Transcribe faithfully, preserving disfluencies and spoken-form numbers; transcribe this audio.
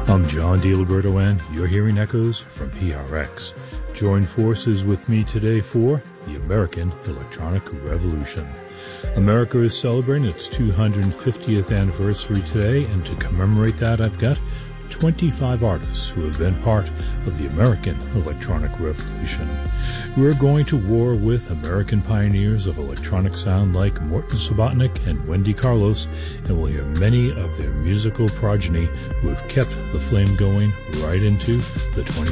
I'm John DiLiberto, and you're hearing echoes from P R X. Join forces with me today for the American Electronic Revolution. America is celebrating its two hundred fiftieth anniversary today, and to commemorate that, I've got twenty-five artists who have been part of the American Electronic Revolution. We're going to war with American pioneers of electronic sound like Morton Subotnick and Wendy Carlos, and we'll hear many of their musical progeny who have kept the flame going right into the twenty